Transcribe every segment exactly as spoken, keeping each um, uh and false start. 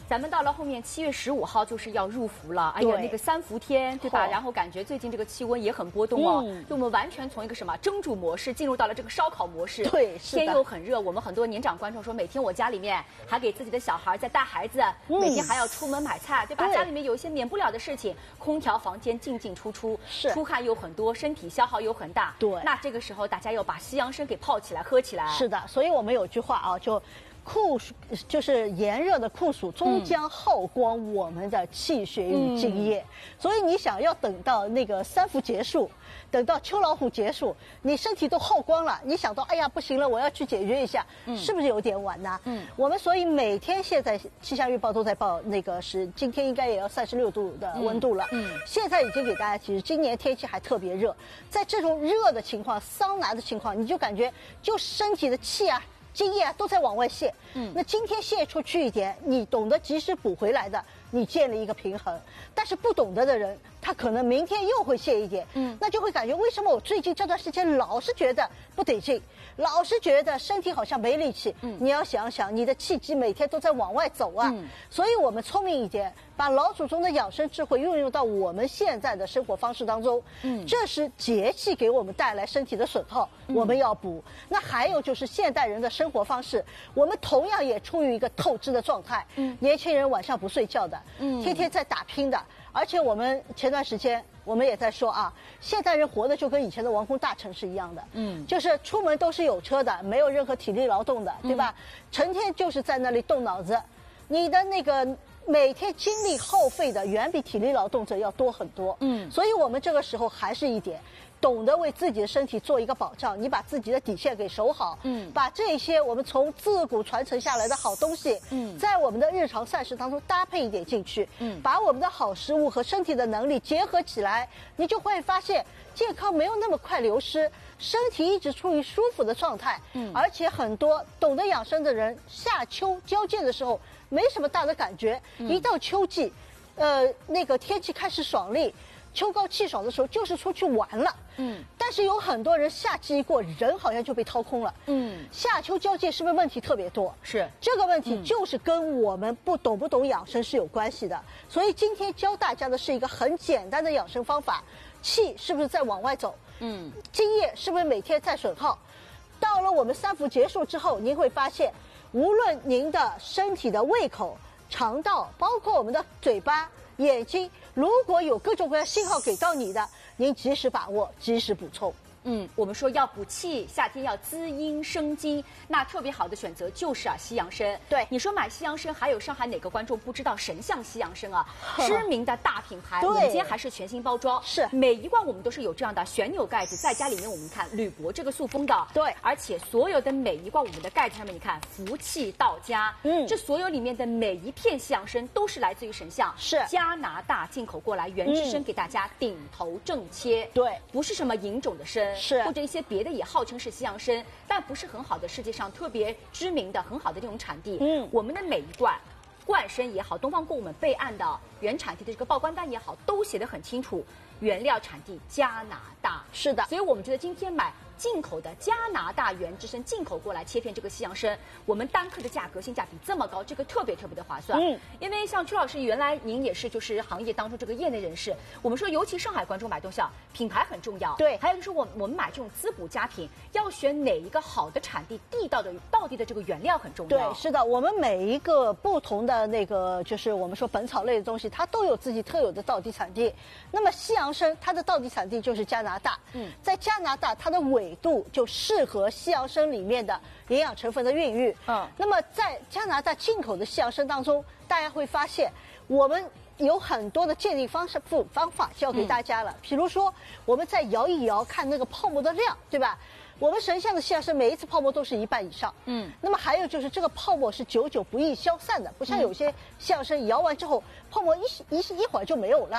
咱们到了后面七月十五号就是要入伏了，哎呀，那个三伏天，对吧？然后感觉最近这个气温也很波动哦，嗯、就我们完全从一个什么蒸煮模式进入到了这个烧烤模式。 对， 天又很热，我们很多年长观众说，每天我家里面还给自己的小孩在带孩子，嗯、每天还要出门买菜，对吧？对家里面有一些免不了的事情，空调房间进进出出， 是出汗又很多，身体消耗又很大。 对， 那这个时候大家要把西洋参给泡起来喝起来。 是的，所以我们有句话啊，就。酷暑就是炎热的酷暑，终将耗光我们的气血与津液。嗯、所以你想要等到那个三伏结束，等到秋老虎结束，你身体都耗光了，你想到哎呀不行了，我要去解决一下，嗯、是不是有点晚呢？嗯，我们所以每天现在气象预报都在报那个是今天应该也要三十六度的温度了。嗯，嗯现在已经给大家提示，今年天气还特别热，在这种热的情况、桑拿的情况，你就感觉就身体的气啊。津液啊都在往外泄，嗯，那今天泄出去一点，你懂得及时补回来的，你建立一个平衡。但是不懂得的人，他可能明天又会泄一点，嗯，那就会感觉为什么我最近这段时间老是觉得不得劲，老是觉得身体好像没力气。嗯，你要想想，你的气机每天都在往外走啊，嗯，所以我们聪明一点，把老祖宗的养生智慧运用到我们现在的生活方式当中。嗯，这是节气给我们带来身体的损耗，嗯、我们要补。那还有就是现代人的生活方式，我们同样也处于一个透支的状态。嗯，年轻人晚上不睡觉的，嗯，天天在打拼的。而且我们前段时间我们也在说啊，现代人活的就跟以前的王公大臣是一样的，嗯，就是出门都是有车的，没有任何体力劳动的，对吧？嗯、成天就是在那里动脑子，你的那个每天精力耗费的远比体力劳动者要多很多，嗯，所以我们这个时候还是一点。懂得为自己的身体做一个保障，你把自己的底线给守好，嗯，把这些我们从自古传承下来的好东西，嗯，在我们的日常膳食当中搭配一点进去，嗯，把我们的好食物和身体的能力结合起来，你就会发现健康没有那么快流失，身体一直处于舒服的状态，嗯，而且很多懂得养生的人，夏秋交界的时候没什么大的感觉，嗯、一到秋季，呃，那个天气开始爽利。秋高气爽的时候，就是出去玩了。嗯，但是有很多人夏季一过，人好像就被掏空了。嗯，夏秋交界是不是问题特别多？ 是， 这个问题就是跟我们不懂不懂养生是有关系的。所以今天教大家的是一个很简单的养生方法：气是不是在往外走？嗯，津液是不是每天在损耗？到了我们三伏结束之后，您会发现，无论您的身体的胃口、肠道，包括我们的嘴巴。眼睛如果有各种各样信号给到你的，您及时把握，及时补充。 嗯，我们说要补气，夏天要滋阴生津，那特别好的选择就是啊西洋参。 对， 你说买西洋参，还有上海哪个观众不知道神象西洋参啊？知名的大品牌，我们今天还是全新包装， 是每一罐我们都是有这样的旋钮盖子，在家里面我们看铝箔这个塑封的， 对， 而且所有的每一罐我们的盖子上面你看福气到家，嗯，这所有里面的每一片西洋参都是来自于神象， 是加拿大进口过来原汁参给大家顶头正切， 对， 不是什么引种的参。 是或者一些别的也号称是西洋参，但不是很好的世界上特别知名的很好的这种产地。嗯，我们的每一罐罐参也好，东方购我们备案的原产地的这个报关单也好，都写得很清楚，原料产地加拿大。 是的， 所以我们觉得今天买进口的加拿大原汁参进口过来切片这个西洋参，我们单克的价格性价比这么高，这个特别特别的划算。嗯，因为像邱老师原来您也是就是行业当中这个业内人士，我们说尤其上海观众买东西啊，品牌很重要。 对， 还有就是我我们买这种滋补佳品，要选哪一个好的产地、地道的道地的这个原料很重要。 对，是的，我们每一个不同的那个就是我们说本草类的东西，它都有自己特有的道地产地。那么西洋参它的道地产地就是加拿大。嗯，在加拿大它的纬度就适合西洋参里面的营养成分的孕育。嗯，那么在加拿大进口的西洋参当中，大家会发现我们有很多的鉴定方式方法教给大家了。嗯、比如说，我们再摇一摇，看那个泡沫的量，对吧？我们神象的西洋参每一次泡沫都是一半以上。嗯，那么还有就是这个泡沫是久久不易消散的，不像有些西洋参摇完之后泡沫一一一会儿就没有了。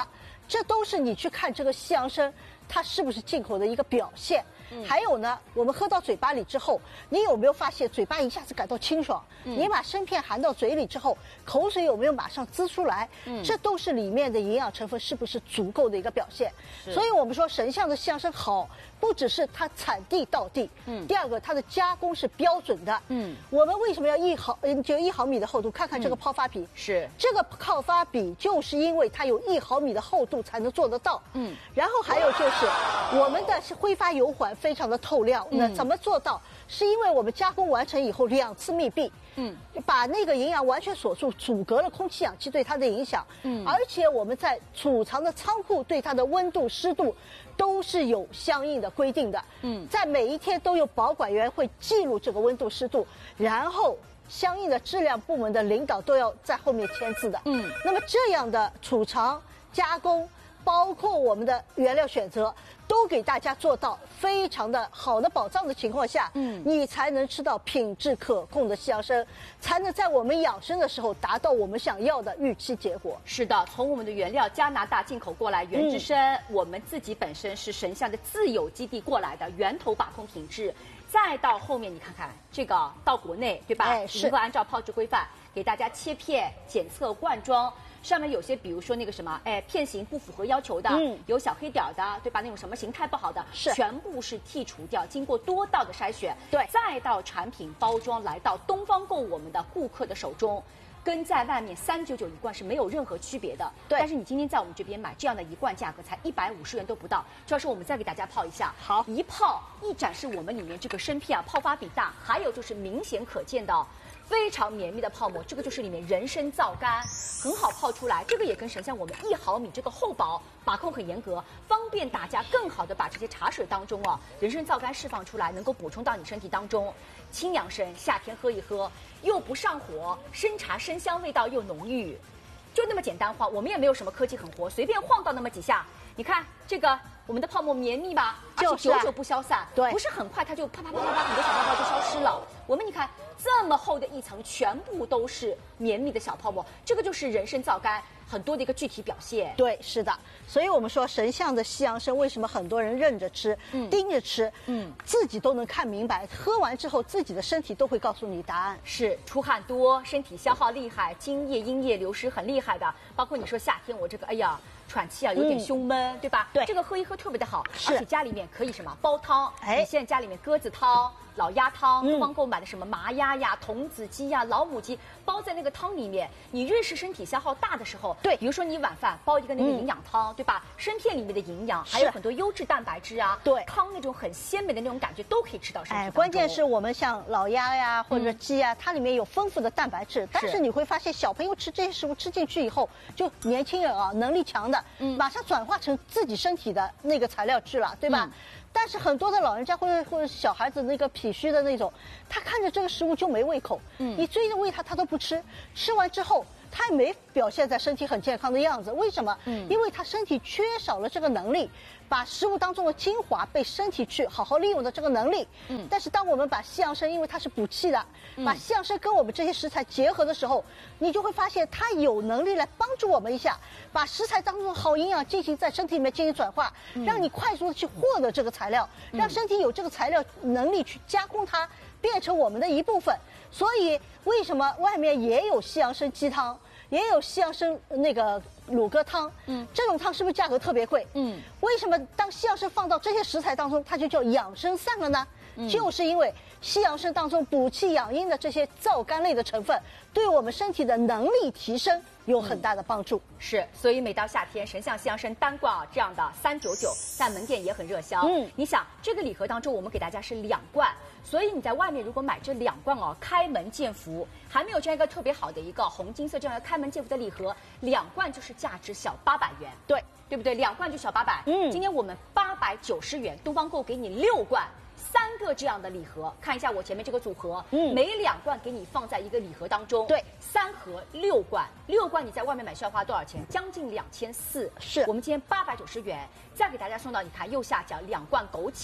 这都是你去看这个西洋参它是不是进口的一个表现。嗯、还有呢，我们喝到嘴巴里之后，你有没有发现嘴巴一下子感到清爽？嗯、你把参片含到嘴里之后，口水有没有马上滋出来？嗯、这都是里面的营养成分是不是足够的一个表现。所以我们说神象的西洋参好，不只是它产地到地，嗯，第二个它的加工是标准的，嗯，我们为什么要一毫嗯就一毫米的厚度？看看这个泡发比， 是这个泡发比，就是因为它有一毫米的厚度才能做得到，嗯，然后还有就是我们的挥发油环非常的透亮，那怎么做到？是因为我们加工完成以后两次密闭，嗯，把那个营养完全锁住，阻隔了空气氧气对它的影响，嗯，而且我们在储藏的仓库对它的温度、湿度都是有相应的规定的，嗯，在每一天都有保管员会记录这个温度、湿度，然后相应的质量部门的领导都要在后面签字的，嗯，那么这样的储藏、加工，包括我们的原料选择，都给大家做到非常的好的保障的情况下，嗯，你才能吃到品质可控的西洋参，才能在我们养生的时候达到我们想要的预期结果。 是的，从我们的原料加拿大进口过来原之参，嗯、我们自己本身是神象的自有基地过来的，源头把控品质，再到后面你看看这个到国内对吧？哎，是如何按照泡制规范给大家切片、检测、灌装。上面有些，比如说那个什么，哎，片型不符合要求的，嗯，有小黑点的，对吧？那种什么形态不好的， 是全部是剔除掉，经过多道的筛选， 对， 再到产品包装来到东方购我们的顾客的手中，跟在外面三九九一罐是没有任何区别的。 对， 但是你今天在我们这边买这样的一罐，价格才一百五十元都不到。赵老师，我们再给大家泡一下， 好， 一泡一展示我们里面这个参片啊，泡发比大，还有就是明显可见的。非常绵密的泡沫，这个就是里面人参皂苷，很好泡出来。这个也跟神象我们一毫米这个厚薄把控很严格，方便大家更好的把这些茶水当中啊人参皂苷释放出来，能够补充到你身体当中。清养生，夏天喝一喝，又不上火，参茶参香味道又浓郁，就那么简单化。我们也没有什么科技狠活，随便晃到那么几下，你看这个我们的泡沫绵密吧，而且久久不消散， 对， 不是很快它就啪啪啪啪啪很多小泡泡就消失了。我们你看。这么厚的一层，全部都是绵密的小泡沫，这个就是人参皂苷很多的一个具体表现。 对，是的，所以我们说神象的西洋参为什么很多人认着吃、嗯、盯着吃，嗯，自己都能看明白，喝完之后自己的身体都会告诉你答案。 是出汗多，身体消耗厉害，津液阴液流失很厉害的，包括你说夏天我这个哎呀喘气啊有点胸闷，嗯、对吧？ 对， 这个喝一喝特别的好， 是而且家里面可以什么煲汤，哎，你现在家里面鸽子汤。老鸭汤，东方购买的什么麻鸭呀、童子鸡呀、老母鸡，包在那个汤里面。你越是身体消耗大的时候， 对， 比如说你晚饭煲一个那个营养汤，嗯、对吧？参片里面的营养，还有很多优质蛋白质啊， 对， 汤那种很鲜美的那种感觉都可以吃到身体当中。 哎，关键是我们像老鸭呀或者鸡呀，嗯、它里面有丰富的蛋白质，但是你会发现小朋友吃这些食物吃进去以后，就年轻人啊，能力强的，嗯，马上转化成自己身体的那个材料去了，对吧？嗯但是很多的老人家或者或者小孩子那个脾虚的那种，他看着这个食物就没胃口，嗯，你追着喂他，他都不吃，吃完之后他也没表现在身体很健康的样子，为什么？嗯，因为他身体缺少了这个能力，把食物当中的精华被身体去好好利用的这个能力。嗯，但是当我们把西洋参，因为它是补气的，嗯、把西洋参跟我们这些食材结合的时候，你就会发现它有能力来帮助我们一下，把食材当中的好营养进行在身体里面进行转化，嗯、让你快速的去获得这个材料，嗯、让身体有这个材料能力去加工它，变成我们的一部分。所以为什么外面也有西洋参鸡汤，也有西洋参那个乳鸽汤？嗯，这种汤是不是价格特别贵？嗯，为什么当西洋参放到这些食材当中，它就叫养生散了呢？嗯，就是因为西洋参当中补气养阴的这些皂苷类的成分，对我们身体的能力提升有很大的帮助。 嗯、是，所以每到夏天，神象西洋参单罐啊这样的三九九，在门店也很热销。嗯，你想这个礼盒当中，我们给大家是两罐。所以你在外面如果买这两罐哦，开门见福，还没有这样一个特别好的一个红金色这样一个开门见福的礼盒，两罐就是价值小八百元， 对对不对？两罐就小八百。嗯，今天我们八百九十元，东方购给你六罐。三个这样的礼盒，看一下我前面这个组合，嗯，每两罐给你放在一个礼盒当中， 对， 三盒六罐，六罐你在外面买需要花多少钱？将近两千四， 是我们今天八百九十元，再给大家送到，你看右下角两罐枸杞，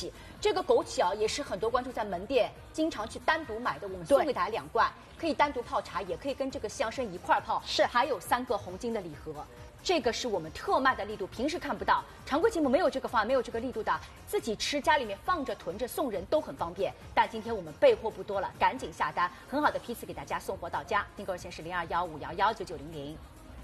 这个枸杞啊，也是很多观众在门店经常去单独买的，我们送给大家两罐，可以单独泡茶，也可以跟这个西洋参一块泡。 是， 还有三个红金的礼盒。这个是我们特卖的力度，平时看不到，常规节目没有这个方案，没有这个力度的，自己吃家里面放着囤着送人都很方便。但今天我们备货不多了，赶紧下单，很好的批次给大家送货到家。订购热线是零二幺五幺幺九九零零。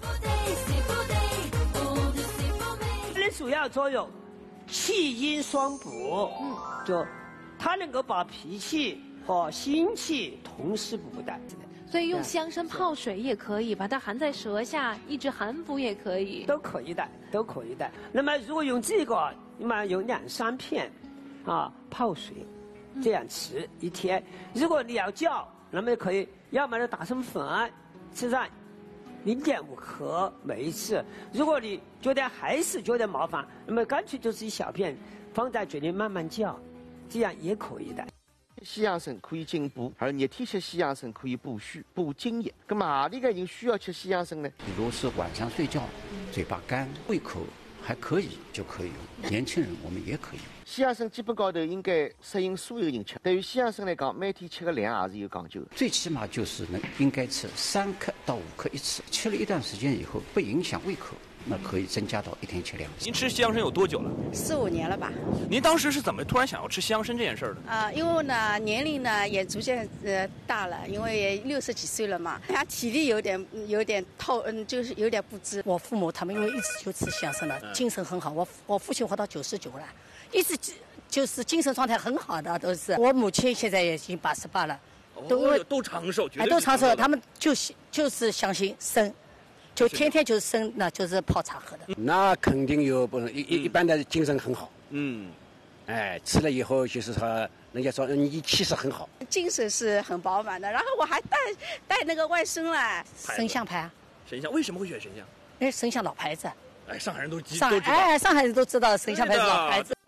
它的主要作用，气阴双补，嗯，就它能够把脾气和心气同时补的。 所以用西洋参泡水也可以，把它含在舌下，抑制寒服也可以， 都可以的，都可以的。那么如果用这个，那么用两三片，啊，泡水，这样吃一天。如果你要嚼，那么可以要么就打成粉，吃上零点五克每一次。如果你觉得还是觉得麻烦，那么干脆就是一小片放在嘴里慢慢嚼，这样也可以的。 西洋参可以进补，而热天吃西洋参可以补虚、补津液。那么哪里个人需要吃西洋参呢？ 比如是晚上睡觉，嘴巴干、胃口还可以就可以用。年轻人我们也可以用。 西洋参基本高头应该适应所有人吃。对于西洋参来讲，每天吃个量也是有讲究的。 最起码就是能应该吃三克到五克一次，吃了一段时间以后不影响胃口。那可以增加到一天吃两次。 您吃西洋参有多久了？ 四五年了吧。 您当时是怎么突然想要吃西洋参这件事儿的？ 啊、呃，因为呢年龄呢也逐渐呃大了，因为也六十几岁了嘛，他体力有点有点透，嗯，就是有点不支。 我父母他们因为一直就吃西洋参了，精神很好。我我父亲活到九十九了，一直就是精神状态很好的都是。我母亲现在也已经八十八了， 都因为都长寿， 哎，都长寿，他们就就是相信参。就天天就是生，那就是泡茶喝的。 那肯定有不一一一般的精神很好。 嗯， 哎，吃了以后就是说，人家说你气色很好， 精神是很饱满的。然后我还带带那个外甥来， 神象牌啊。 神象为什么会选神象？ 那是神象老牌子。 哎，上海人都知上海哎，上海人都知道神象牌是老牌子。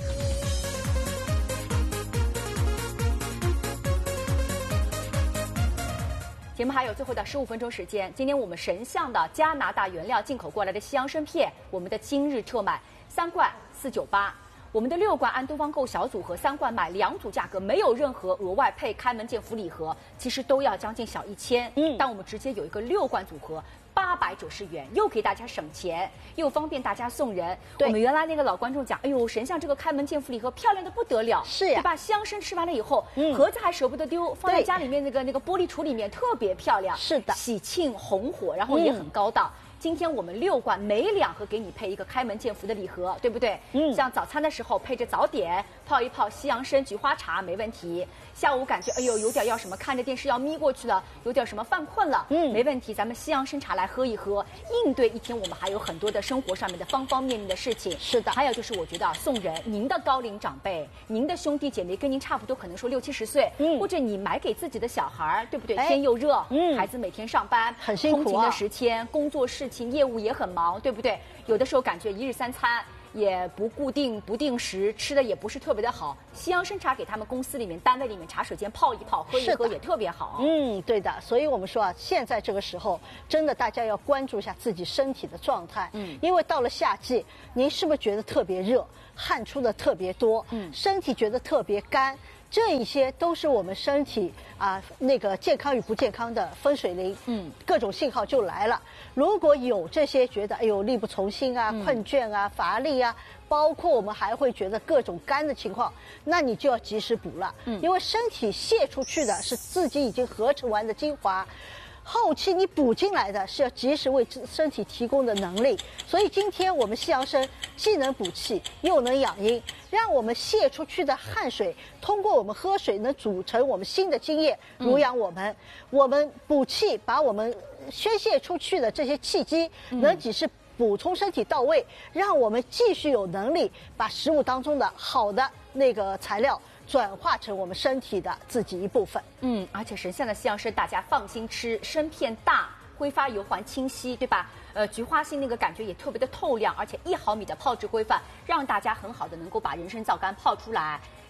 节目还有最后的十五分钟时间，今天我们神象的加拿大原料进口过来的西洋参片，我们的今日特卖三罐四九八，我们的六罐安东方购小组和三罐买两组价格没有任何额外配开门见福礼盒，其实都要将近小一千，嗯，但我们直接有一个六罐组合。八百九十元，又给大家省钱，又方便大家送人。我们原来那个老观众讲，哎呦，神象这个开门见福礼盒漂亮的不得了， 是呀， 对吧？西洋参吃完了以后，嗯，盒子还舍不得丢，放在家里面那个那个玻璃橱里面，特别漂亮。 是的， 喜庆红火，然后也很高档。嗯，今天我们六罐，每两盒给你配一个开门见福的礼盒，对不对？嗯，像早餐的时候配着早点，泡一泡西洋参菊花茶没问题。下午感觉哎呦有点要什么，看着电视要眯过去了，有点什么犯困了，嗯，没问题，咱们西洋参茶来喝一喝，应对一天我们还有很多的生活上面的方方面面的事情。 是的， 还有就是我觉得啊，送人，您的高龄长辈，您的兄弟姐妹跟您差不多，可能说六七十岁，嗯，或者你买给自己的小孩，对不对？天又热，嗯，孩子每天上班很辛苦啊， 通勤的时间，工作事情业务也很忙，对不对？有的时候感觉一日三餐也不固定不定时，吃的也不是特别的好。西洋参茶给他们公司里面单位里面茶水间泡一泡喝一喝也特别好。 嗯，对的。所以我们说啊，现在这个时候真的大家要关注一下自己身体的状态。嗯，因为到了夏季，您是不是觉得特别热，汗出的特别多，嗯，身体觉得特别干？这一些都是我们身体啊那个健康与不健康的分水岭，嗯，各种信号就来了。如果有这些觉得哎呦力不从心啊、嗯、困倦啊、乏力啊，包括我们还会觉得各种干的情况，那你就要及时补了，嗯，因为身体泄出去的是自己已经合成完的精华。后期你补进来的是要及时为身体提供的能力，所以今天我们西洋参既能补气又能养阴，让我们泄出去的汗水通过我们喝水能组成我们新的津液，濡养我们。嗯、我们补气，把我们宣泄出去的这些气机能及时补充身体到位，让我们继续有能力把食物当中的好的那个材料转化成我们身体的自己一部分。 嗯，而且神象的西洋参大家放心吃，参片大，挥发油环清晰，对吧？呃，菊花心那个感觉也特别的透亮，而且一毫米的泡制规范，让大家很好的能够把人参皂苷泡出来。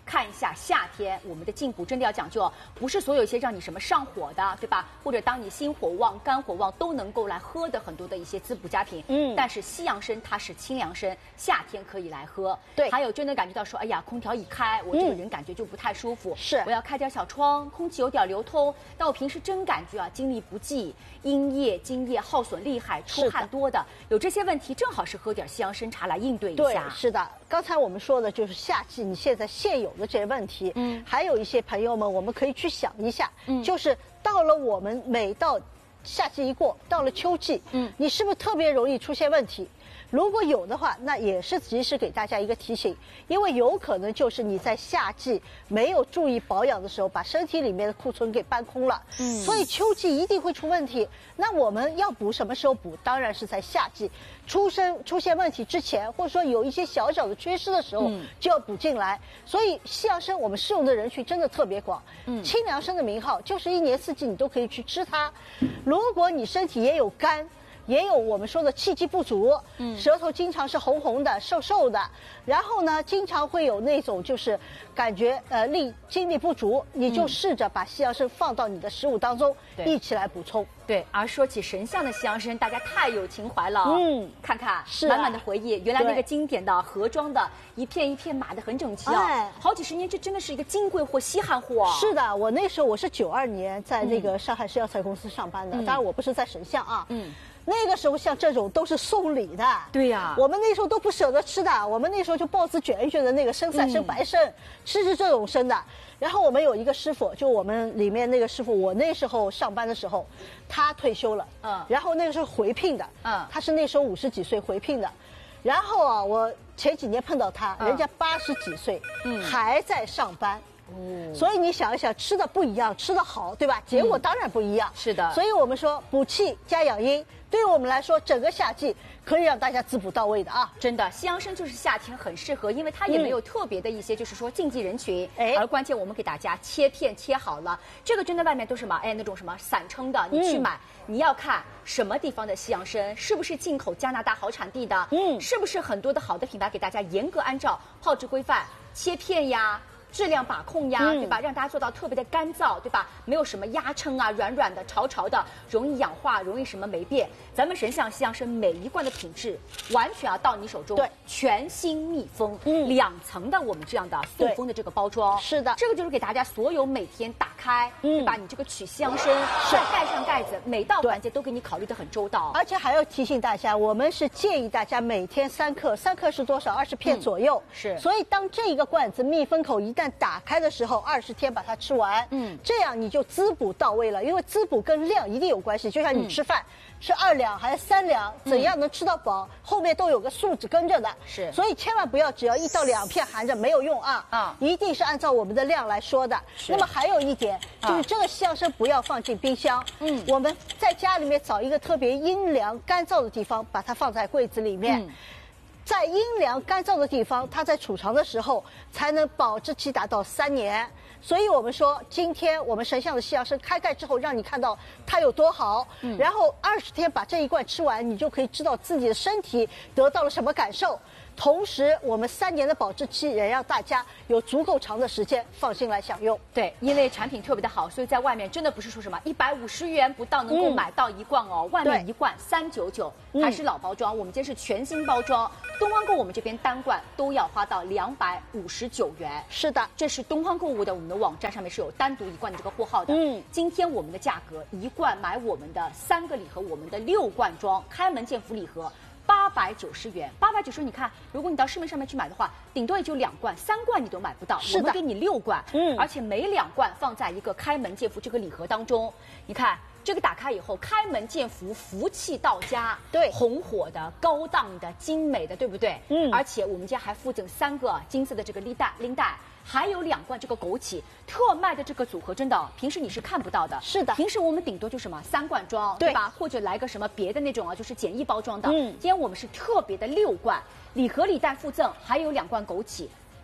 看一下夏天我们的进补真的要讲究，不是所有一些让你什么上火的，对吧？或者当你心火旺、肝火旺都能够来喝的很多的一些滋补佳品。嗯，但是西洋参它是清凉参，夏天可以来喝。对，还有真的感觉到说，哎呀，空调一开，我这个人感觉就不太舒服。是、嗯，我要开点小窗，空气有点流通。但我平时真感觉啊，精力不济，阴液、津液耗损厉害，出汗多的，有这些问题，正好是喝点西洋参茶来应对一下。 对，是的。刚才我们说的就是夏季你现在现有的这些问题。嗯，还有一些朋友们，我们可以去想一下，嗯，就是到了我们每到夏季一过，到了秋季，嗯，你是不是特别容易出现问题？如果有的话，那也是及时给大家一个提醒，因为有可能就是你在夏季没有注意保养的时候，把身体里面的库存给搬空了，嗯，所以秋季一定会出问题。那我们要补什么时候补？当然是在夏季出生出现问题之前，或者说有一些小小的缺失的时候，就要补进来。所以西洋参我们适用的人群真的特别广，嗯，清凉参的名号就是一年四季你都可以去吃它。如果你身体也有肝，也有我们说的气机不足，嗯，舌头经常是红红的、瘦瘦的，然后呢，经常会有那种就是感觉呃力精力不足，你就试着把西洋参放到你的食物当中，嗯、一起来补充。 对，而说起神象的西洋参，大家太有情怀了，嗯，看看是、啊、满满的回忆，原来那个经典的盒装的，一片一片码得很整齐啊，哎、好几十年，这真的是一个金贵货、稀罕货、啊。 是的，我那时候我是九二年在那个上海市药材公司上班的，嗯、当然我不是在神象啊，嗯。那个时候像这种都是送礼的， 对呀、啊， 我们那时候都不舍得吃的，我们那时候就报纸卷一卷的那个生菜生白参，嗯、吃吃这种参的。然后我们有一个师傅，就我们里面那个师傅，我那时候上班的时候，他退休了，嗯，然后那个时候回聘的，嗯，他是那时候五十几岁回聘的，然后啊，我前几年碰到他，嗯、人家八十几岁，嗯，还在上班。嗯，所以你想一想，吃的不一样，吃的好，对吧？结果当然不一样。嗯、是的，所以我们说补气加养阴，对于我们来说，整个夏季可以让大家滋补到位的啊！ 真的，西洋参就是夏天很适合，因为它也没有特别的一些，就是说禁忌人群。哎、嗯，而关键我们给大家切片切好了，这个真的外面都是什么？哎，那种什么散称的，你去买，嗯、你要看什么地方的西洋参，是不是进口加拿大好产地的？嗯，是不是很多的好的品牌给大家严格按照泡制规范切片呀？质量把控呀，嗯、对吧？让大家做到特别的干燥，对吧？没有什么压撑啊，软软的、潮潮的，容易氧化，容易什么霉变。咱们神象西洋参每一罐的品质，完全要到你手中，对，全新密封，嗯，两层的我们这样的塑封的这个包装， 是的， 这个就是给大家所有每天打开，嗯，对吧？你这个取西洋参，再盖上盖子，每道环节都给你考虑得很周到。 而且还要提醒大家，我们是建议大家每天三克，三克是多少？二十片左右，嗯、是。所以当这一个罐子密封口一旦打开的时候，二十天把它吃完，嗯，这样你就滋补到位了。因为滋补跟量一定有关系，就像你吃饭，嗯、吃二两还是三两，怎样能吃到饱？嗯、后面都有个数字跟着的，是。所以千万不要只要一到两片含着没有用啊，啊，一定是按照我们的量来说的。那么还有一点就是这个西洋参不要放进冰箱，嗯，我们在家里面找一个特别阴凉干燥的地方，把它放在柜子里面。嗯，在阴凉干燥的地方，它在储藏的时候才能保质期达到三年。所以我们说，今天我们神象的西洋参开盖之后，让你看到它有多好，嗯、然后二十天把这一罐吃完，你就可以知道自己的身体得到了什么感受。同时，我们三年的保质期也让大家有足够长的时间放心来享用。 对，因为产品特别的好，所以在外面真的不是说什么一百五十元不到能够买到一罐哦，嗯、外面一罐三九九，还是老包装。嗯、我们今天是全新包装，东方购我们这边单罐都要花到两百五十九元。 是的， 这是东方购物的我们的网站上面是有单独一罐的这个货号的。嗯，今天我们的价格一罐买我们的三个礼盒，我们的六罐装开门见福礼盒。八百九十元，八百九十，你看，如果你到市面上面去买的话，顶多也就两罐，三罐你都买不到。我们给你六罐，嗯，而且每两罐放在一个开门见福这个礼盒当中。你看这个打开以后，开门见福，福气到家，对，红火的、高档的、精美的，对不对？嗯，而且我们家还附赠三个金色的这个拎带，拎带。还有两罐这个枸杞特卖的这个组合，真的平时你是看不到的。是的，平时我们顶多就什么三罐装， 对, 对吧？或者来个什么别的那种啊，就是简易包装的。嗯，今天我们是特别的六罐，礼盒里带附赠，还有两罐枸杞。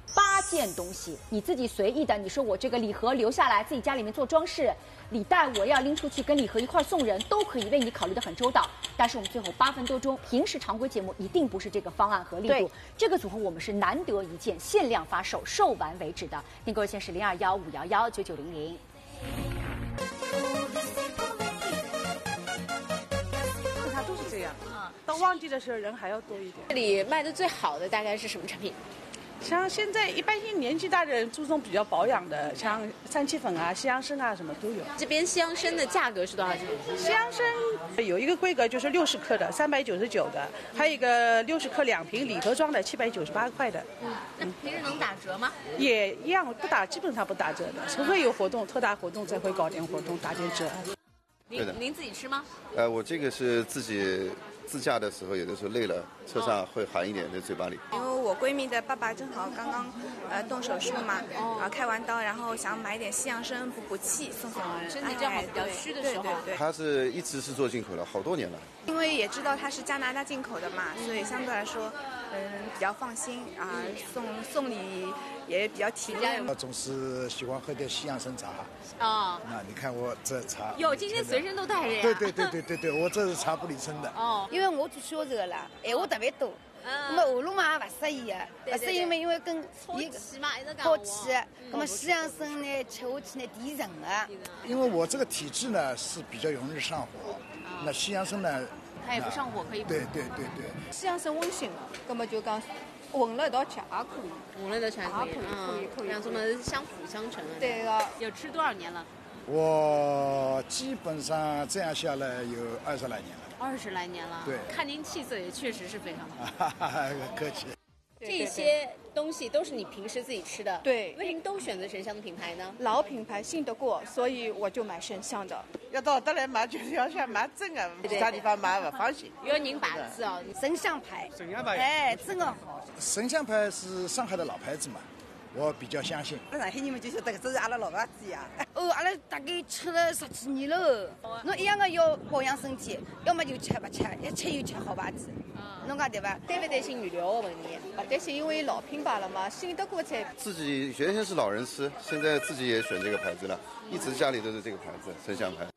八件东西，你自己随意的，你说我这个礼盒留下来，自己家里面做装饰，礼袋我要拎出去跟礼盒一块送人，都可以为你考虑的很周到。但是我们最后八分多钟，平时常规节目一定不是这个方案和力度。这个组合我们是难得一见，限量发售，售完为止的。订购热线是零二幺五幺幺九九零零。 它都是这样，啊，到旺季的时候人还要多一点。 这里卖的最好的大概是什么产品？ 像现在一般性年纪大的人注重比较保养的，像三七粉啊、西洋参啊什么都有。 这边西洋参的价格是多少钱？ 西洋参有一个规格就是六十克的，三百九十九的，还有一个六十克两瓶礼盒装的，七百九十八块的。 嗯，那平时能打折吗？ 也一样，不打，基本上不打折的，除非有活动、特大活动才会搞点活动，打点折。 您您自己吃吗？ 呃，我这个是自己自驾的时候，有的时候累了，车上会含一点在嘴巴里。 因为我闺蜜的爸爸正好刚刚呃动手术嘛，然后开完刀，然后想买点西洋参补补气，送送人。 身体正好比较虚的时候。 对对对。 他是一直是做进口的，好多年了。 因为也知道它是加拿大进口的嘛，所以相对来说，嗯，比较放心啊，送送礼也比较体面。 我总是喜欢喝点西洋参茶。 哦。 那你看我这茶。 哟，今天随身都带着呀。 对对对对对对，我这是茶不离身的。 哦。因为我做销售啦，闲话特别多。那么下路嘛也不适宜啊，不适宜嘛，因为跟一气嘛，一直好气，那么西洋参呢吃下去呢提神啊。 因为我这个体质呢是比较容易上火，那西洋参呢， 它也不上火，可以。 对对对对。 西洋参温性的，那么就讲混了一道吃也可以， 混了一道吃也可以， 可以可以。 让这么相辅相成了。 对个。 有吃多少年了？ 我基本上这样下来有二十来年了。 二十来年了， 对， 看您气色也确实是非常好。 客气。 这些东西都是你平时自己吃的， 对。 为什么都选择神香的品牌呢？ 老品牌信得过，所以我就买神香的。 要到这来买，就是要想买真的，其他地方买不放心。 有您把子哦， 神香牌。 神香牌。 哎，真的好。 神香牌是上海的老牌子嘛。我比较相信。 那上海人们就晓得这是阿拉老牌子呀。哦，阿拉大概吃了十几年了。侬一样的要保养身体，要么就吃不吃，一吃又吃好牌子。侬讲对吧？ 担不担心预料的问题？ 不担心，因为老品牌了嘛，信得过才。 自己原先是老人吃，现在自己也选这个牌子了，一直家里都是这个牌子，神香牌。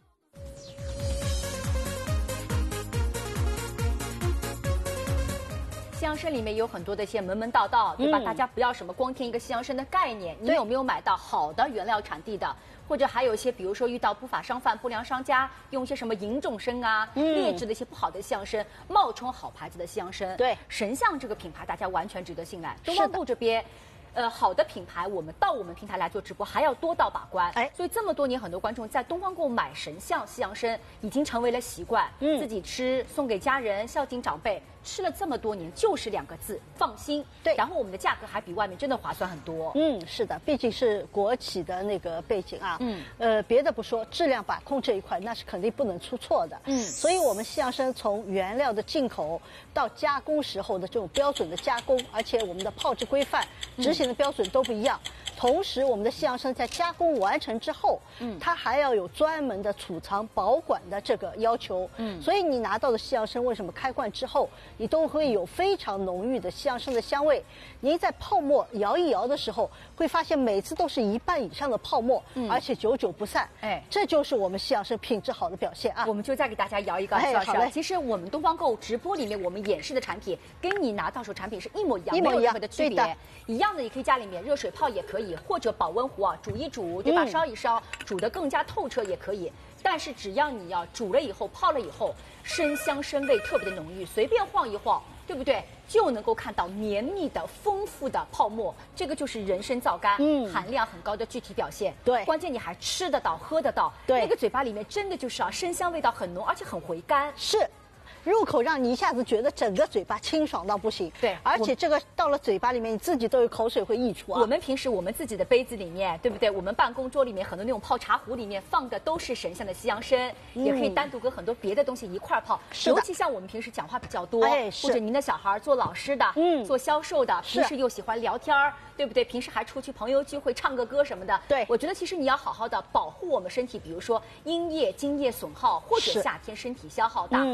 西洋参里面有很多的一些门门道道，对吧？嗯、大家不要什么光听一个西洋参的概念，你有没有买到好的原料产地的？或者还有一些，比如说遇到不法商贩、不良商家用一些什么银种参啊、嗯、劣质的一些不好的西洋参，冒充好牌子的西洋参。 对， 神香这个品牌大家完全值得信赖。东方布这边。呃，好的品牌，我们到我们平台来做直播，还要多道把关。哎，所以这么多年，很多观众在东方购买神香西洋参已经成为了习惯，嗯，自己吃，送给家人，孝敬长辈，吃了这么多年，就是两个字，放心。对，然后我们的价格还比外面真的划算很多。 嗯，是的，毕竟是国企的那个背景啊。嗯，呃，别的不说，质量把控这一块那是肯定不能出错的。嗯，所以我们西洋参从原料的进口到加工时候的这种标准的加工，而且我们的泡制规范、执行的标准都不一样。同时，我们的西洋参在加工完成之后，嗯，它还要有专门的储藏保管的这个要求。嗯，所以你拿到的西洋参为什么开罐之后，你都会有非常浓郁的西洋参的香味？您在泡沫摇一摇的时候，会发现每次都是一半以上的泡沫，嗯、而且久久不散。哎，这就是我们西洋参品质好的表现啊！ 我们就再给大家摇一个小小。哎、其实我们东方购直播里面我们演示的产品，跟你拿到手产品是一模一样， 一模一样， 没有任何的区别。一样的，你可以家里面热水泡也可以，或者保温壶啊煮一煮，对吧？嗯、烧一烧，煮得更加透彻也可以。但是只要你要煮了以后、泡了以后，生香生味特别的浓郁，随便晃一晃，对不对？就能够看到绵密的、丰富的泡沫，这个就是人参皂苷，嗯，含量很高的具体表现。对，关键你还吃得到、喝得到，对，那个嘴巴里面真的就是啊，生香味道很浓，而且很回甘。 是。入口让你一下子觉得整个嘴巴清爽到不行，对，而且这个到了嘴巴里面，你自己都有口水会溢出啊。 我们平时我们自己的杯子里面，对不对？我们办公桌里面很多那种泡茶壶里面放的都是神香的西洋参，嗯、也可以单独跟很多别的东西一块泡。尤其像我们平时讲话比较多，哎、或者您的小孩做老师的，嗯，做销售的，平时又喜欢聊天儿，对不对？平时还出去朋友聚会唱个歌什么的。对，我觉得其实你要好好的保护我们身体，比如说阴液、津液损耗，或者夏天身体消耗大，润润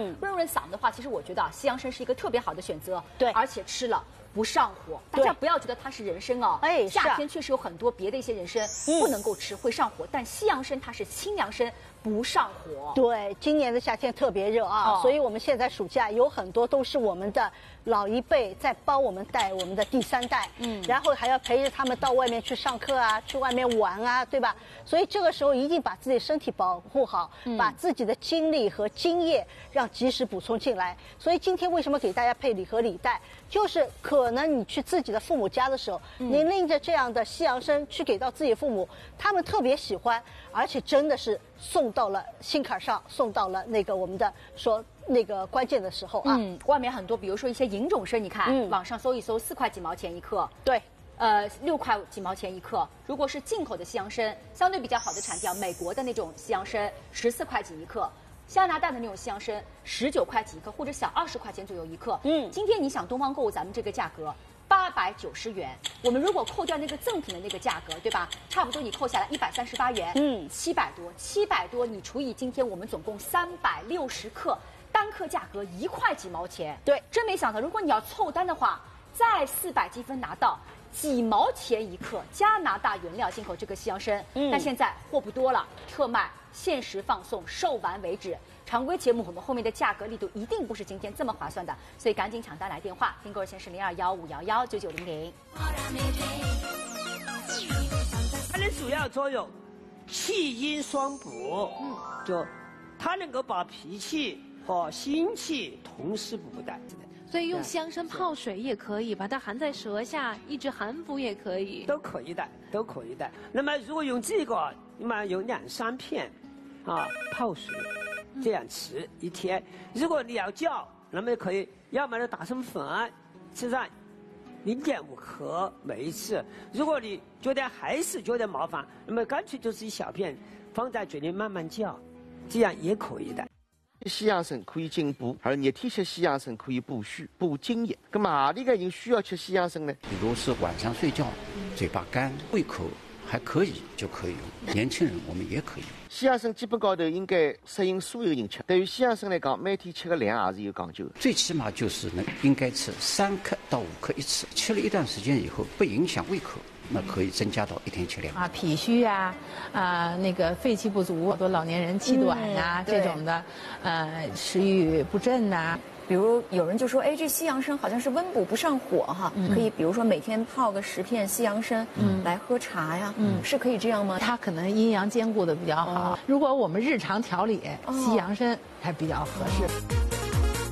润嗓的话，其实我觉得啊，西洋参是一个特别好的选择。 对， 而且吃了不上火。大家不要觉得它是人参哦， 哎， 夏天确实有很多别的一些人参不能够吃，会上火，但西洋参它是清凉参。不上火。 对，今年的夏天特别热啊，哦、所以我们现在暑假有很多都是我们的老一辈在帮我们带我们的第三代，嗯，然后还要陪着他们到外面去上课啊，去外面玩啊，对吧？所以这个时候一定把自己身体保护好，嗯、把自己的精力和精液让及时补充进来。所以今天为什么给大家配礼盒礼袋，就是可能你去自己的父母家的时候，嗯、您拎着这样的西洋参去给到自己父母，他们特别喜欢，而且真的是送到了心坎上，送到了那个我们的说那个关键的时候啊。 嗯，外面很多，比如说一些银种参，你看、嗯、网上搜一搜，四块几毛钱一克。 对。 呃，六块几毛钱一克。如果是进口的西洋参，相对比较好的产地，美国的那种西洋参十四块几一克，加拿大的那种西洋参十九块几一克，或者小二十块钱左右一克。嗯，今天你想东方购物咱们这个价格八百九十元，我们如果扣掉那个赠品的那个价格，对吧？差不多你扣下来一百三十八元，嗯，七百多，七百多，你除以今天我们总共三百六十克，单克价格一块几毛钱。 对， 真没想到，如果你要凑单的话，再四百积分拿到。几毛钱一克，加拿大原料进口这个西洋参，嗯，但现在货不多了，特卖，限时放送，售完为止。常规节目我们后面的价格力度一定不是今天这么划算的，所以赶紧抢单来电话，订购热线是零二幺五幺幺九九零零。 它的主要作用，气阴双补，嗯，就它能够把脾气和心气同时补的。 所以用西洋参泡水也可以，把它含在舌下，抑制寒服也可以， 都可以的，都可以的。那么如果用这个，那么有两三片，啊，泡水，这样吃一天。如果你要叫，那么可以，要么就打成粉，吃上零点五克每一次。如果你觉得还是觉得麻烦，那么干脆就是一小片，放在嘴里慢慢叫，这样也可以的。 西洋参可以进补，而热天吃西洋参可以补虚、补津液。那么哪里个人需要吃西洋参呢？ 如果是晚上睡觉，嘴巴干、胃口还可以，就可以用。年轻人我们也可以用。 西洋参基本高头应该适应所有人吃。对于西洋参来讲，每天吃个量也是有讲究的。 最起码就是能应该吃三克到五克一次，吃了一段时间以后不影响胃口。那可以增加到一天吃两啊，脾虚啊，啊那个肺气不足，好多老年人气短啊、嗯、这种的，呃食欲不振呐、啊。 比如有人就说，哎，这西洋参好像是温补不上火哈，嗯、可以比如说每天泡个十片西洋参，嗯，来喝茶呀，嗯，是可以这样吗？ 它可能阴阳兼顾的比较好。哦、如果我们日常调理，哦、西洋参还比较合适。